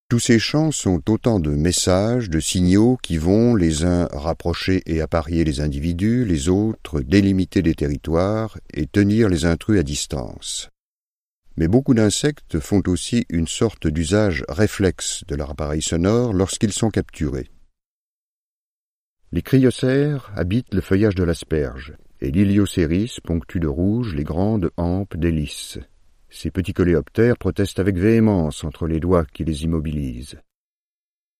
Tous ces chants sont autant de messages, de signaux qui vont, les uns rapprocher et apparier les individus, les autres délimiter les territoires et tenir les intrus à distance. Mais beaucoup d'insectes font aussi une sorte d'usage réflexe de leur appareil sonore lorsqu'ils sont capturés. Les cryocères habitent le feuillage de l'asperge, et l'Iliocéris ponctue de rouge les grandes hampes des lys. Ces petits coléoptères protestent avec véhémence entre les doigts qui les immobilisent.